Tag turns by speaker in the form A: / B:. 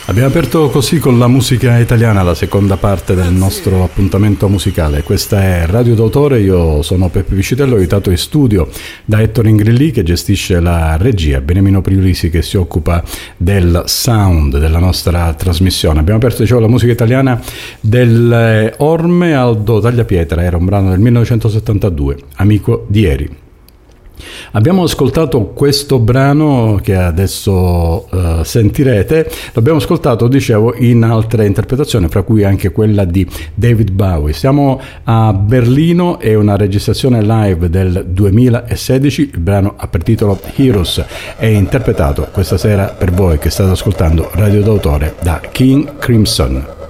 A: Abbiamo aperto così con la musica italiana la seconda parte del nostro appuntamento musicale. Questa è Radio d'autore, io sono Peppe Vicitello, aiutato in studio da Ettore Ingrilli che gestisce la regia, Beniamino Priulisi che si occupa del sound della nostra trasmissione. Abbiamo aperto, dicevo, la musica italiana del Orme Aldo Tagliapietra, era un brano del 1972, Amico di ieri. Abbiamo ascoltato questo brano che adesso sentirete, l'abbiamo ascoltato, dicevo, in altre interpretazioni, fra cui anche quella di David Bowie. Siamo a Berlino, è una registrazione live del 2016, il brano ha per titolo Heroes, è interpretato questa sera per voi che state ascoltando Radio d'autore da King Crimson.